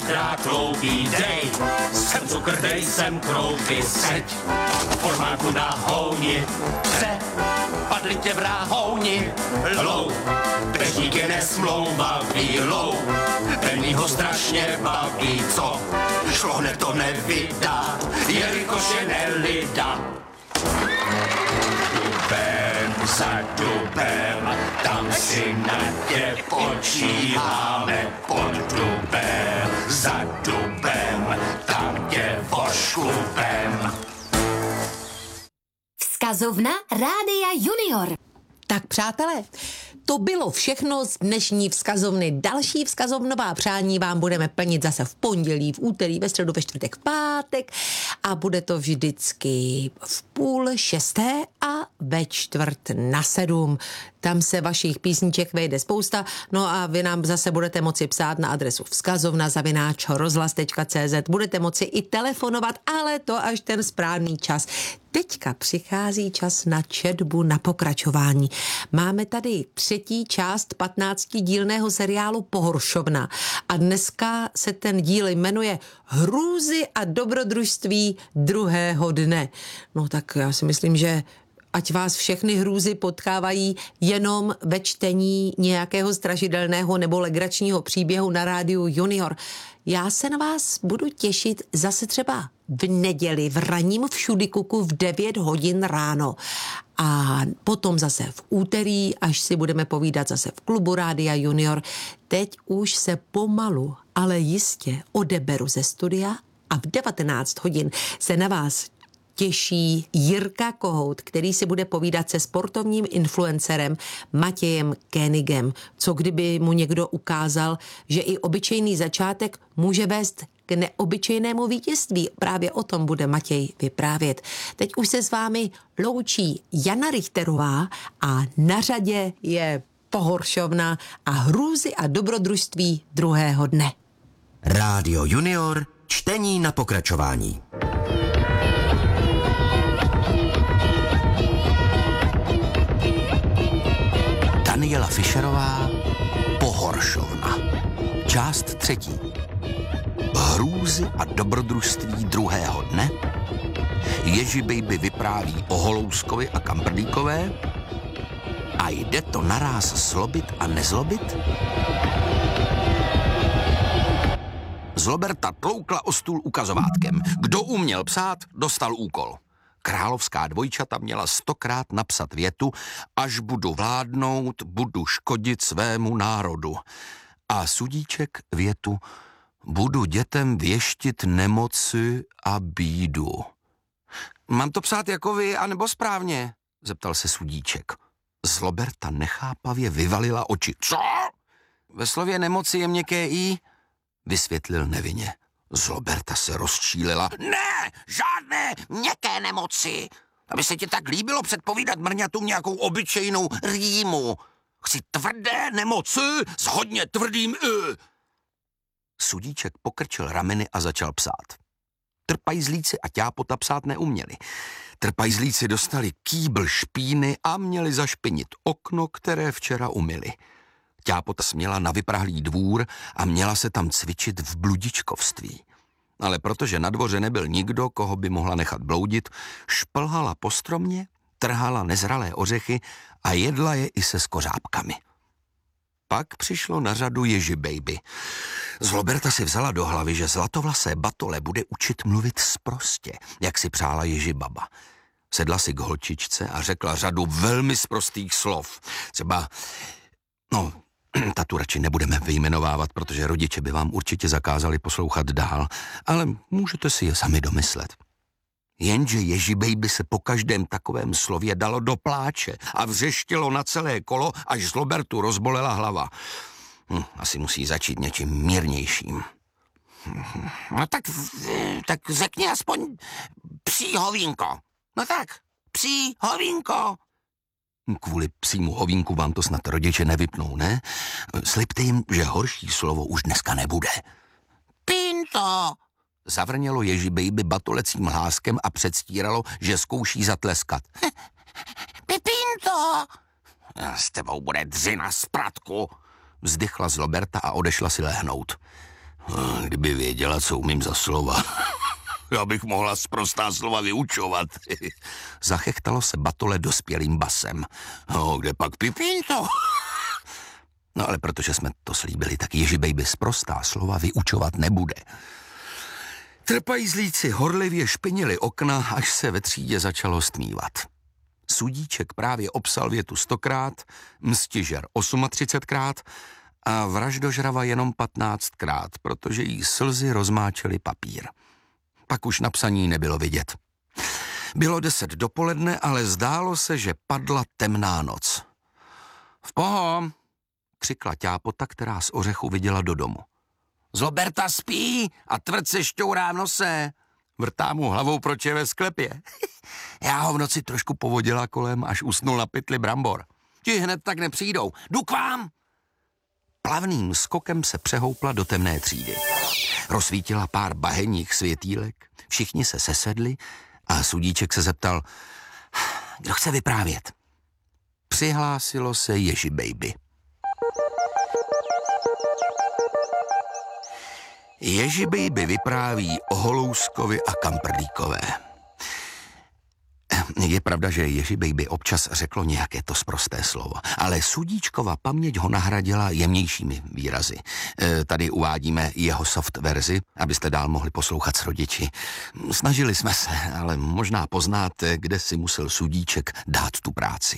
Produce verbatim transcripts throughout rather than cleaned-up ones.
chytrá kloubí, dej. Jsem cukr, dej sem krouby, seď. V formáku na houni, pře. Padli tě v ráhouni, lou. Dežník je nesmlouvavý, lou. Ten ho strašně baví, co? Šlo hned to nevydá, jelikož je nelida. Dubem za dubem, tam si na tě počíháme. Pod dubem za dubem, tam tě vošklubem. Vzkazovna Rádia Junior. Tak přátelé, to bylo všechno z dnešní vzkazovny. Další vzkazovnová přání vám budeme plnit zase v pondělí, v úterý, ve středu, ve čtvrtek, v pátek a bude to vždycky v půl šesté a ve čtvrt na sedm. Tam se vašich písniček vejde spousta, no a vy nám zase budete moci psát na adresu vzkazovna zavináč rozhlas tečka cé zet. Budete moci i telefonovat, ale to až ten správný čas. Teďka přichází čas na četbu, na pokračování. Máme tady třetí část patnáctidílného seriálu Pohoršovna a dneska se ten díl jmenuje Hrůzy a dobrodružství druhého dne. No tak já si myslím, že ať vás všechny hrůzy potkávají jenom ve čtení nějakého strašidelného nebo legračního příběhu na rádiu Junior. Já se na vás budu těšit zase třeba v neděli v ranním všudykuku v devět hodin ráno. A potom zase v úterý, až si budeme povídat zase v klubu Rádia Junior. Teď už se pomalu, ale jistě odeberu ze studia a v devatenáct hodin se na vás těší Jirka Kohout, který si bude povídat se sportovním influencerem Matějem Koenigem. Co kdyby mu někdo ukázal, že i obyčejný začátek může vést k neobyčejnému vítězství. Právě o tom bude Matěj vyprávět. Teď už se s vámi loučí Jana Richterová a na řadě je Pohoršovna a hrůzy a dobrodružství druhého dne. Rádio Junior, čtení na pokračování. Daniela Fischerová, Pohoršovna. Část třetí. Hrůzy a dobrodružství druhého dne. Ježi Baby vypráví o Holouskovi a Kamprdíkové. A jde to naráz zlobit a nezlobit? Zloberta tloukla o stůl ukazovátkem. Kdo uměl psát, dostal úkol. Královská dvojčata měla stokrát napsat větu: až budu vládnout, budu škodit svému národu. A Sudíček větu: budu dětem věštit nemoci a bídu. Mám to psát jako vy, anebo správně? Zeptal se Sudíček. Zloberta nechápavě vyvalila oči. Co? Ve slově nemoci je měkké i? Vysvětlil nevinně. Zloberta se rozčílila. Ne, žádné měkké nemoci. Aby se ti tak líbilo předpovídat mrňatům nějakou obyčejnou rýmu. Chci tvrdé nemoci s hodně tvrdým i. Sudíček pokrčil rameny a začal psát. Trpajzlíci a ťápota psát neuměli. Trpajzlíci dostali kýbl špíny a měli zašpinit okno, které včera umyli. Ťápota směla na vyprahlý dvůr a měla se tam cvičit v bludičkovství. Ale protože na dvoře nebyl nikdo, koho by mohla nechat bloudit, šplhala po stromě, trhala nezralé ořechy a jedla je i se skořápkami. Pak přišlo na řadu Ježi Baby. Zloberta si vzala do hlavy, že zlatovlasé batole bude učit mluvit sprostě, jak si přála Ježi baba. Sedla si k holčičce a řekla řadu velmi sprostých slov. Třeba, no, ta tu radši nebudeme vyjmenovávat, protože rodiče by vám určitě zakázali poslouchat dál, ale můžete si je sami domyslet. Jenže Ježi Baby se po každém takovém slově dalo do pláče a vřeštilo na celé kolo, až Zlobertu rozbolela hlava. Hm, asi musí začít něčím mírnějším. No tak, tak řekni aspoň psí hovínko. No tak, psí hovínko. Kvůli psímu hovínku vám to snad rodiče nevypnou, ne? Slibte jim, že horší slovo už dneska nebude. Pinto! Zavrnělo Ježi Baby batolecím hláskem a předstíralo, že zkouší zatleskat. Pipinto! S tebou bude dřina z pratku, vzdychla Zloberta a odešla si lehnout. Kdyby věděla, co umím za slova. Já bych mohla sprostá slova vyučovat. Zachechtalo se Batole dospělým basem. No, kde pak Pipínto? No ale protože jsme to slíbili, tak Ježi Baby sprostá slova vyučovat nebude. Trpajzlíci horlivě špinili okna, až se ve třídě začalo stmívat. Sudíček právě obsal větu stokrát, mstižer třicetosmkrát a vraždožrava jenom patnáctkrát, protože jí slzy rozmáčely papír. Pak už na psaní nebylo vidět. Bylo deset dopoledne, ale zdálo se, že padla temná noc. V poho, křikla ťápota, která z ořechu viděla do domu. Zloberta spí a tvrt se šťourá v nose. Vrtá mu hlavou, proč je ve sklepě. Já ho v noci trošku povodila kolem, až usnul na pytli brambor. Ti hned tak nepřijdou. Jdu k vám! Plavným skokem se přehoupla do temné třídy. Rozsvítila pár bahenních světýlek, všichni se sesedli a Sudíček se zeptal, kdo chce vyprávět. Přihlásilo se Ježi Baby. Ježi Baby vypráví o Holouskovi a Kamprlíkové. Je pravda, že Ježi Baby občas řeklo nějaké to sprosté slovo, ale Sudíčkova paměť ho nahradila jemnějšími výrazy. E, tady uvádíme jeho soft verzi, abyste dál mohli poslouchat s rodiči. Snažili jsme se, ale možná poznáte, kde si musel Sudíček dát tu práci.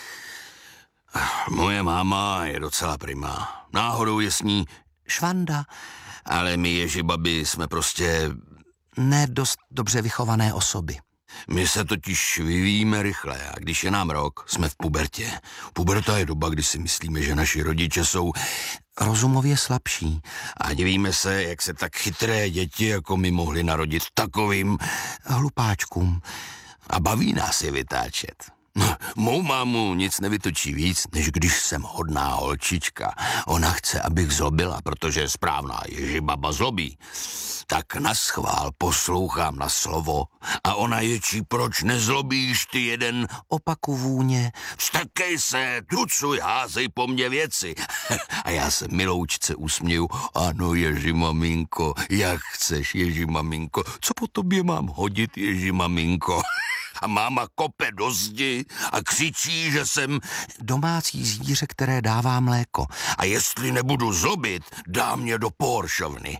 Moje máma je docela prima. Náhodou je s ní švanda, ale my Ježi Baby jsme prostě nedost dobře vychované osoby. My se totiž vyvíjíme rychle a když je nám rok, jsme v pubertě. Puberta je doba, kdy si myslíme, že naši rodiče jsou rozumově slabší a divíme se, jak se tak chytré děti jako my mohli narodit takovým hlupáčkům. A baví nás je vytáčet. Mou mámu nic nevytočí víc, než když jsem hodná holčička. Ona chce, abych zlobila, protože je správná, Ježi baba zlobí. Tak naschvál poslouchám na slovo a ona ječí, proč nezlobíš ty jeden, opaku vůně. Vstekej se, tucuj, házej po mně věci. A já se miloučce usměju, ano Ježi maminko, jak chceš Ježi maminko, co po tobě mám hodit Ježi maminko? A máma kope do zdi a křičí, že jsem domácí zvíře, které dává mléko. A jestli nebudu zlobit, dá mě do pohoršovny.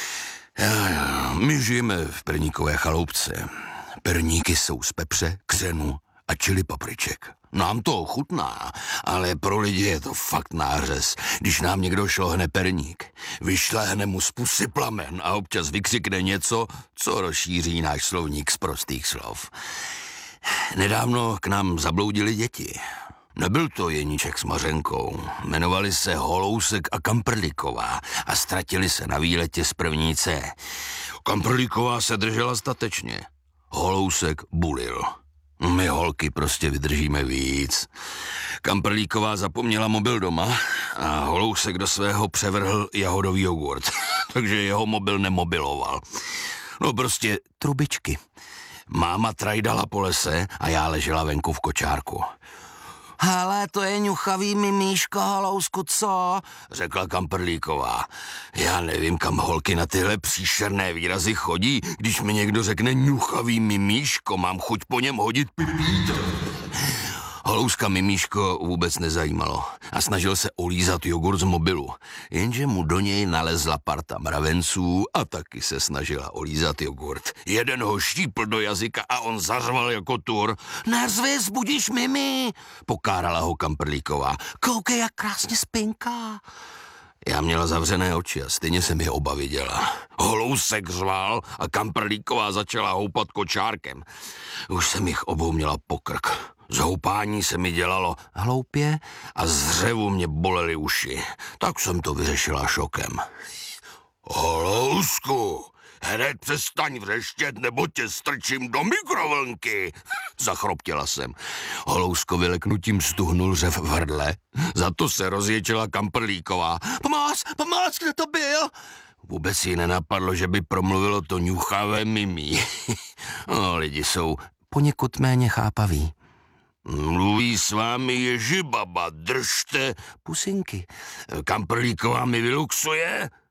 My žijeme v perníkové chaloupce. Perníky jsou z pepře, křenu a čili papriček. Nám to ochutná, ale pro lidi je to fakt nářez, když nám někdo šlohne perník. Vyšlehne mu z pusy plamen a občas vykřikne něco, co rozšíří náš slovník z prostých slov. Nedávno k nám zabloudili děti. Nebyl to Jeníček s Mařenkou. Jmenovali se Holousek a Kamprlíková a ztratili se na výletě z první C. Kamprlíková se držela statečně. Holousek bulil. My holky prostě vydržíme víc. Kamprlíková zapomněla mobil doma a Holousek do svého převrhl jahodový jogurt. Takže jeho mobil nemobiloval. No prostě trubičky. Máma trajdala po lese a já ležela venku v kočárku. Hele, to je ňuchavý mimíško, Holousku, co? Řekla Kamprlíková. Já nevím, kam holky na tyhle příšerné výrazy chodí. Když mi někdo řekne ňuchavý mimíško, mám chuť po něm hodit pipíto. Holouska mimíško vůbec nezajímalo a snažil se olízat jogurt z mobilu, jenže mu do něj nalezla parta mravenců a taky se snažila olízat jogurt. Jeden ho štípl do jazyka a on zařval jako tur. Nerzvi, zbudíš Mimi, pokárala ho Kamprlíková. Koukej, jak krásně spinká. Já měla zavřené oči a stejně jsem je oba viděla. Holousek řval a Kamprlíková začala houpat kočárkem. Už jsem jich obou měla pokrk. Z houpání se mi dělalo hloupě a z řevu mě bolely uši. Tak jsem to vyřešila šokem. Holousku, hned přestaň vřeštět, nebo tě strčím do mikrovlnky, zachroptěla jsem. Holouskovi leknutím stuhnul řev v hrdle, za to se rozječila Kamprlíková. Pomoc, pomoc, kde to byl? Vůbec jí nenapadlo, že by promluvilo to ňuchavé mimí. No, lidi jsou poněkud méně chápaví. Mluví s vámi Ježi baba, držte pusinky. Kamprlíková mi vyluxuje?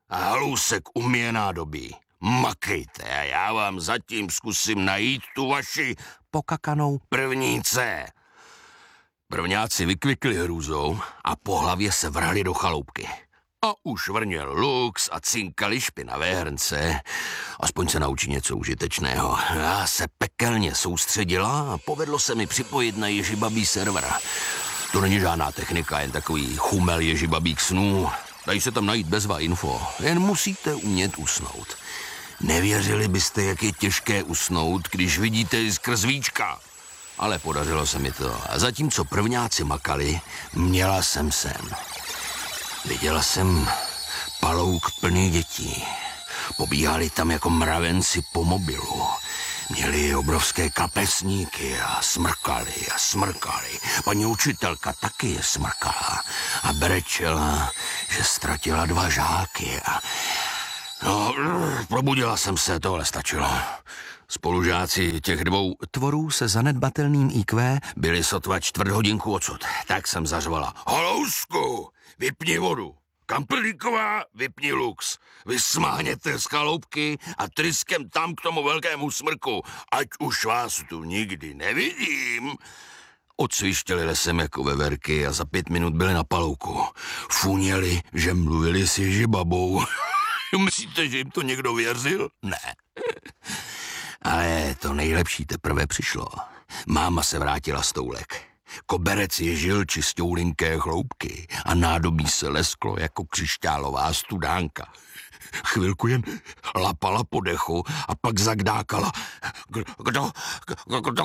a halousek umije nádobí. Makejte a já vám zatím zkusím najít tu vaši pokakanou první C. Prvňáci vykvikli hrůzou a po hlavě se vrhli do chaloupky. A už vrněl lux a cinkali špinavé hrnce. Aspoň se naučí něco užitečného. Já se pekelně soustředila a povedlo se mi připojit na ježibabí server. To není žádná technika, jen takový chumel ježibabích snů. Dají se tam najít bezva info, jen musíte umět usnout. Nevěřili byste, jak je těžké usnout, když vidíte jiskr svíčka. Ale podařilo se mi to. A zatímco prvňáci makali, měla jsem sen. Viděla jsem palouk plný dětí. Pobíhali tam jako mravenci po mobilu. Měli obrovské kapesníky a smrkali a smrkali. Paní učitelka taky je smrkala a brečela, že ztratila dva žáky a... No, probudila jsem se, tohle stačilo. Spolužáci těch dvou tvorů se zanedbatelným í kvé byli sotva čtvrt hodinku odsud. Tak jsem zařvala. Halousku, vypni vodu. Kamperlíková, vypni lux. Vysmáhněte z chaloupky a tryskem tam k tomu velkému smrku, ať už vás tu nikdy nevidím. Odsvištěli lesem jako veverky a za pět minut byli na palouku. Funěli, že mluvili s ježibabou. Myslíte, že jim to někdo věřil? Ne. Ale to nejlepší teprve přišlo. Máma se vrátila z toulek. Koberec ježil čistoulinké chloupky a nádobí se lesklo jako křišťálová studánka. Chvilku jen lapala po dechu a pak zagdákala. Kdo? Kdo? Kdo?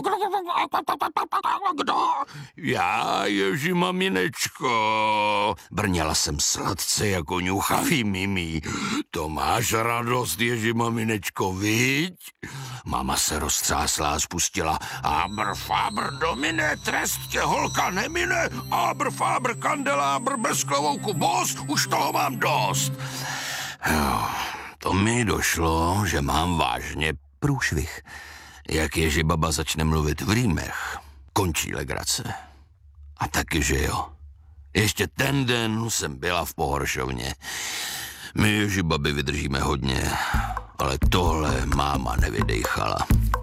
Kdo? Já, Ježi maminečko. Brněla jsem sladce jako ňuchavý mimí. To máš radost, Ježi maminečko, viď? Máma se roztřásla a spustila. Abr, fabr, domine, trest tě holka nemine. Abr, fabr, kandelábr, bez klovouku, boss, už toho mám dost. Jo, to mi došlo, že mám vážně průšvih. Jak ježibaba začne mluvit v rýmech, končí legrace. A taky, že jo. Ještě ten den jsem byla v Pohoršovně. My ježibaby vydržíme hodně, ale tohle máma nevydejchala.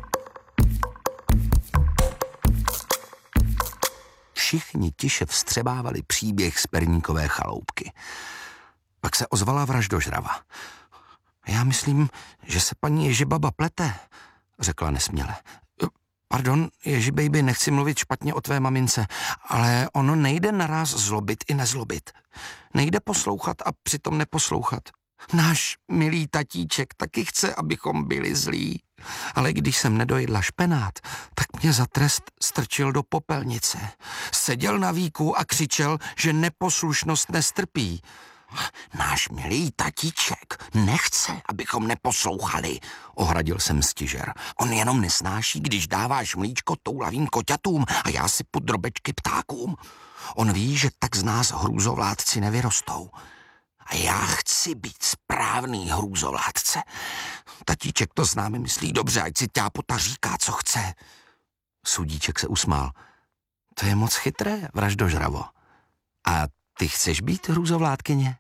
Všichni tiše vstřebávali příběh z perníkové chaloupky. Pak se ozvala vraždožrava. Já myslím, že se paní ježibaba plete, řekla nesměle. Pardon, ježibejby, nechci mluvit špatně o tvé mamince, ale ono nejde naráz zlobit i nezlobit. Nejde poslouchat a přitom neposlouchat. Náš milý tatíček taky chce, abychom byli zlí. Ale když jsem nedojedla špenát, tak mě za trest strčil do popelnice. Seděl na víku a křičel, že neposlušnost nestrpí. Náš milý tatíček nechce, abychom neposlouchali, ohradil jsem stižer. On jenom nesnáší, když dáváš mlíčko toulavým koťatům a já si pod drobečky ptákům. On ví, že tak z nás hrůzovládci nevyrostou. A já chci být správný hrůzovládce. Tatíček to s námi myslí dobře, ať si ťápota říká, co chce. Sudíček se usmál. To je moc chytré, vraždožravo. A ty chceš být hrůzovládkyně?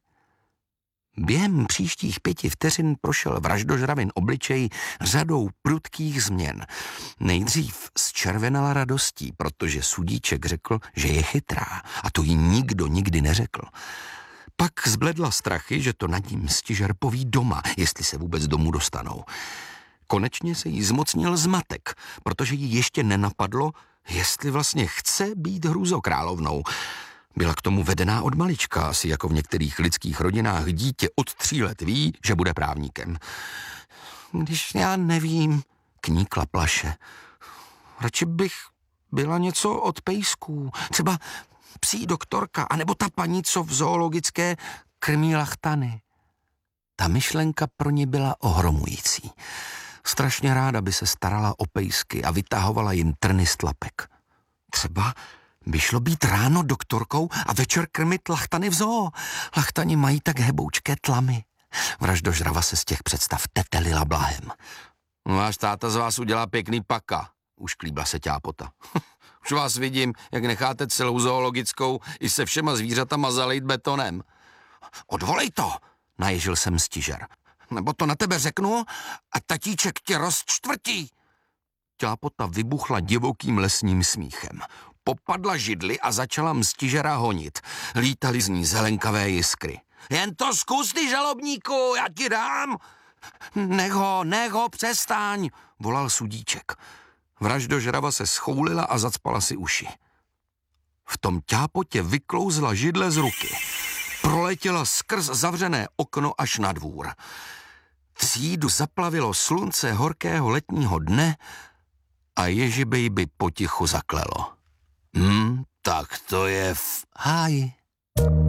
Během příštích pěti vteřin prošel vraždožravin obličej řadou prudkých změn. Nejdřív zčervenala radostí, protože sudíček řekl, že je chytrá a to jí nikdo nikdy neřekl. Pak zbledla strachy, že to nad ním stižer poví doma, jestli se vůbec domů dostanou. Konečně se jí zmocnil zmatek, protože jí ještě nenapadlo, jestli vlastně chce být hrůzokrálovnou. Byla k tomu vedená od malička, asi jako v některých lidských rodinách dítě od tří let ví, že bude právníkem. Když já nevím, kníkla plaše. Radši bych byla něco od pejsků, třeba psí doktorka, anebo ta paní, co v zoologické krmí lachtany. Ta myšlenka pro ní byla ohromující. Strašně ráda by se starala o pejsky a vytahovala jim trny z tlapek. Třeba by šlo být ráno doktorkou a večer krmit lachtany v zoo. Lachtani mají tak heboučké tlamy. Vraždožrava se z těch představ tetelila blahem. Váš táta z vás udělá pěkný paka, ušklíbla se ťápota. Už vás vidím, jak necháte celou zoologickou i se všema zvířatama zalejt betonem. Odvolej to, naježil jsem stižer. Nebo to na tebe řeknu a tatíček tě rozčtvrtí. Ťápota vybuchla divokým lesním smíchem. Popadla židli a začala mstižera honit. Lítaly z ní zelenkavé jiskry. Jen to zkus, ty žalobníku, já ti dám. Nech ho, nech ho, přestaň, volal sudíček. Vraždožrava se schoulila a zacpala si uši. V tom ťápotě vyklouzla židle z ruky. Proletěla skrz zavřené okno až na dvůr. Třídu zaplavilo slunce horkého letního dne a Ježibejby potichu zaklelo. Hm, tak to je v háji.